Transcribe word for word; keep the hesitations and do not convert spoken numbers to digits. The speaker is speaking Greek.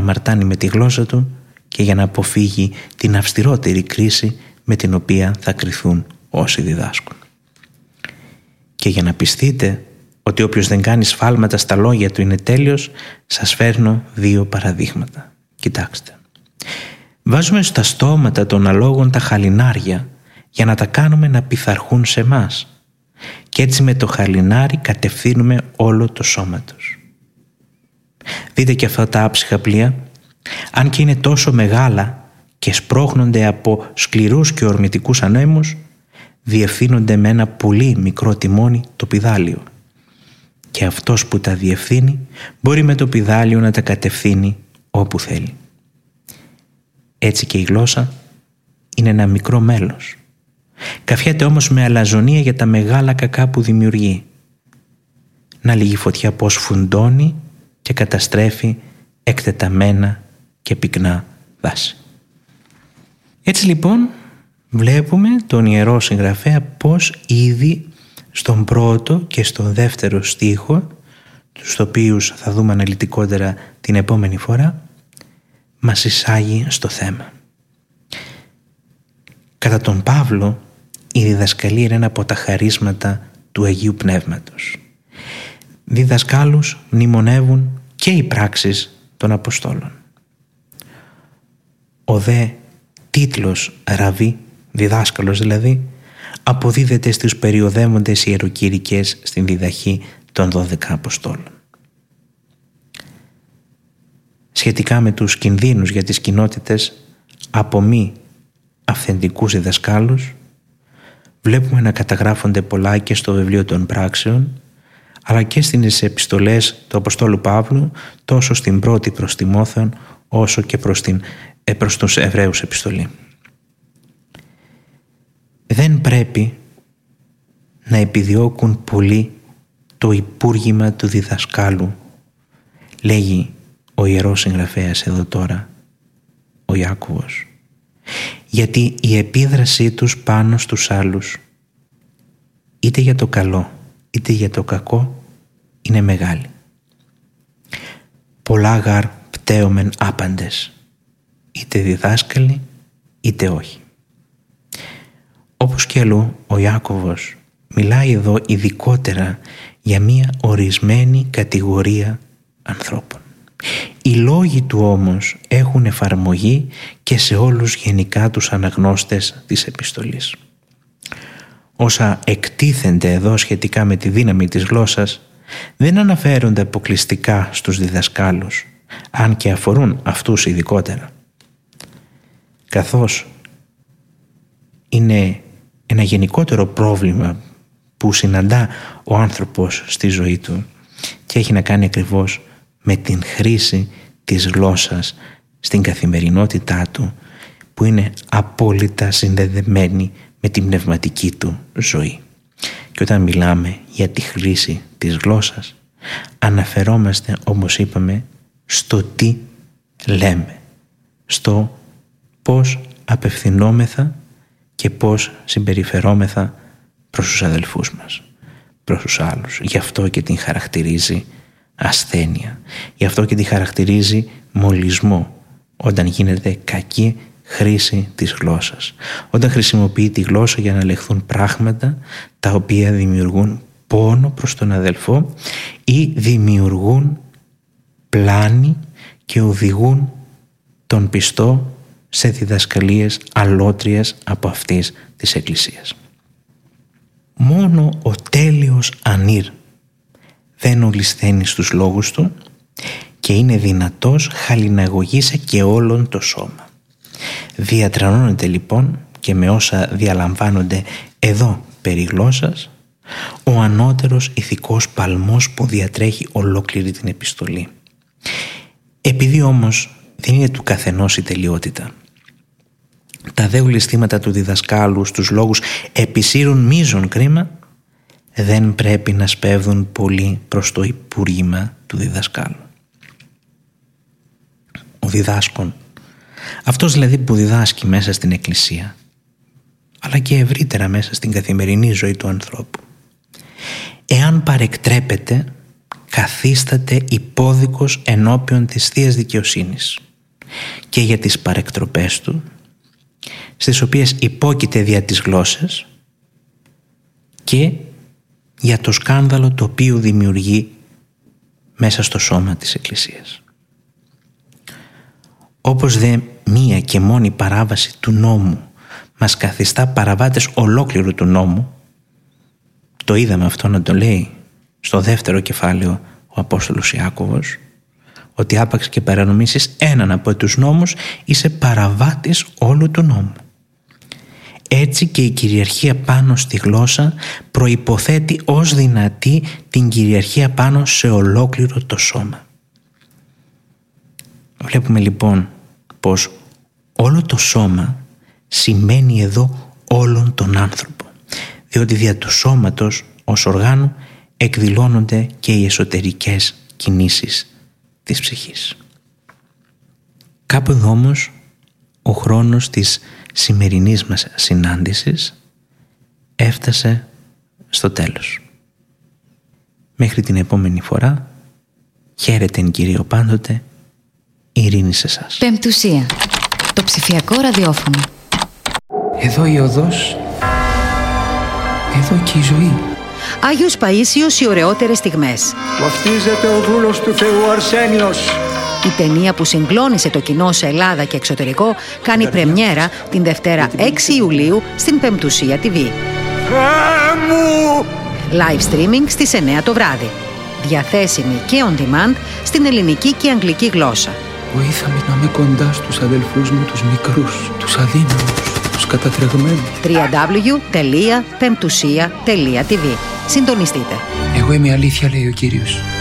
αμαρτάνει με τη γλώσσα του και για να αποφύγει την αυστηρότερη κρίση με την οποία θα κριθούν όσοι διδάσκουν. Και για να πιστείτε ότι όποιος δεν κάνει σφάλματα στα λόγια του είναι τέλειος, σας φέρνω δύο παραδείγματα. Κοιτάξτε. Βάζουμε στα στόματα των αλόγων τα χαλινάρια για να τα κάνουμε να πειθαρχούν σε μας. Και έτσι με το χαλινάρι κατευθύνουμε όλο το σώμα τους. Δείτε και αυτά τα άψυχα πλοία, αν και είναι τόσο μεγάλα και σπρώχνονται από σκληρούς και ορμητικούς ανέμους, διευθύνονται με ένα πολύ μικρό τιμόνι, το πηδάλιο. Και αυτός που τα διευθύνει μπορεί με το πηδάλιο να τα κατευθύνει όπου θέλει. Έτσι και η γλώσσα είναι ένα μικρό μέλος. Καφιέται όμως με αλαζονία για τα μεγάλα κακά που δημιουργεί. Να λίγη φωτιά πως φουντώνει και καταστρέφει εκτεταμένα και πυκνά δάση. Έτσι λοιπόν βλέπουμε τον Ιερό Συγγραφέα πως ήδη στον πρώτο και στον δεύτερο στίχο, τους οποίους θα δούμε αναλυτικότερα την επόμενη φορά, μας εισάγει στο θέμα. Κατά τον Παύλο, η διδασκαλία είναι ένα από τα χαρίσματα του Αγίου Πνεύματος. Διδασκάλους μνημονεύουν και οι πράξεις των Αποστόλων. Ο δε τίτλος ραβί, διδάσκαλος δηλαδή, αποδίδεται στους περιοδεύοντες ιεροκήρυκες στην διδαχή των δώδεκα Αποστόλων. Σχετικά με τους κινδύνους για τις κοινότητες από μη αυθεντικούς διδασκάλους, βλέπουμε να καταγράφονται πολλά και στο βιβλίο των πράξεων, αλλά και στις επιστολές του Αποστόλου Παύλου, τόσο στην πρώτη προς Τιμόθεον, όσο και προς, την, προς τους Εβραίους επιστολή. Δεν πρέπει να επιδιώκουν πολύ το υπούργημα του διδασκάλου, λέγει ο Ιερός Συγγραφέας εδώ τώρα, ο Ιάκωβος, γιατί η επίδρασή τους πάνω στους άλλους, είτε για το καλό είτε για το κακό, είναι μεγάλη. Πολλά γαρ πτέωμεν άπαντες, είτε διδάσκαλοι είτε όχι. Όπως και αλλού, ο Ιάκωβος μιλάει εδώ ειδικότερα για μία ορισμένη κατηγορία ανθρώπων. Οι λόγοι του όμως έχουν εφαρμογή και σε όλους γενικά τους αναγνώστες της επιστολής. Όσα εκτίθενται εδώ σχετικά με τη δύναμη της γλώσσας δεν αναφέρονται αποκλειστικά στους διδασκάλους, αν και αφορούν αυτούς ειδικότερα. Καθώς είναι ένα γενικότερο πρόβλημα που συναντά ο άνθρωπος στη ζωή του και έχει να κάνει ακριβώς με την χρήση της γλώσσας στην καθημερινότητά του, που είναι απόλυτα συνδεδεμένη με την πνευματική του ζωή. Και όταν μιλάμε για τη χρήση της γλώσσας, αναφερόμαστε, όπως είπαμε, στο τι λέμε, στο πώς απευθυνόμεθα και πώς συμπεριφερόμεθα προς τους αδελφούς μας, προς τους άλλους. Γι' αυτό και την χαρακτηρίζει ασθένεια. Γι' αυτό και τη χαρακτηρίζει μολυσμό, όταν γίνεται κακή χρήση της γλώσσας. Όταν χρησιμοποιεί τη γλώσσα για να λεχθούν πράγματα τα οποία δημιουργούν πόνο προς τον αδελφό ή δημιουργούν πλάνη και οδηγούν τον πιστό σε διδασκαλίες αλότριες από αυτής της Εκκλησίας. Μόνο ο τέλειος ανήρ δεν ολισθαίνει στους λόγους του και είναι δυνατός χαλιναγωγήσε και όλον το σώμα. Διατρανώνεται λοιπόν και με όσα διαλαμβάνονται εδώ περί γλώσσας ο ανώτερος ηθικός παλμός που διατρέχει ολόκληρη την επιστολή. Επειδή όμως δεν είναι του καθενός η τελειότητα, τα δε ολισθήματα του διδασκάλου στους λόγους επισύρουν μείζον κρίμα, δεν πρέπει να σπέβδουν πολύ προς το υπούργημα του διδασκάλου. Ο διδάσκων, αυτός δηλαδή που διδάσκει μέσα στην Εκκλησία, αλλά και ευρύτερα μέσα στην καθημερινή ζωή του ανθρώπου, εάν παρεκτρέπεται, καθίσταται υπόδικος ενώπιον της Θείας Δικαιοσύνης και για τις παρεκτροπές του, στις οποίες υπόκειται δια της γλώσσας, και για το σκάνδαλο το οποίο δημιουργεί μέσα στο σώμα της Εκκλησίας. Όπως δε μία και μόνη παράβαση του νόμου μας καθιστά παραβάτες ολόκληρου του νόμου, το είδαμε αυτό να το λέει στο δεύτερο κεφάλαιο ο Απόστολος Ιάκωβος, ότι άπαξ και παρανομήσεις έναν από τους νόμους είσαι παραβάτης όλου του νόμου. Έτσι και η κυριαρχία πάνω στη γλώσσα προϋποθέτει ως δυνατή την κυριαρχία πάνω σε ολόκληρο το σώμα. Βλέπουμε λοιπόν πως όλο το σώμα σημαίνει εδώ όλον τον άνθρωπο, διότι δια του σώματος ως οργάνου εκδηλώνονται και οι εσωτερικές κινήσεις της ψυχής. Κάπου εδώ όμως ο χρόνος της σημερινής μας συνάντησης έφτασε στο τέλος. Μέχρι την επόμενη φορά, χαίρετε εν Κυρίω πάντοτε, ειρήνη σε εσάς. Πεμπτουσία, το ψηφιακό ραδιόφωνο. Εδώ η οδός, εδώ και η ζωή. Άγιος Παΐσιος, οι ωραιότερες στιγμές. Βαφτίζεται ο δούλος του Θεού Αρσένιος. Η ταινία που συγκλώνησε το κοινό σε Ελλάδα και εξωτερικό κάνει πρεμιέρα την Δευτέρα έξι Ιουλίου στην Πεμπτουσία τι βι. Live streaming στις εννιά το βράδυ. Διαθέσιμη και on demand στην ελληνική και αγγλική γλώσσα. Βοήθαμε να είμαι κοντά στους αδελφούς μου, τους μικρούς, τους αδύναμους, τους κατατρεγμένους. double-u double-u double-u τελεία πεμπτουσία τελεία τι βι. Συντονιστείτε. Εγώ είμαι η αλήθεια, λέει ο Κύριος.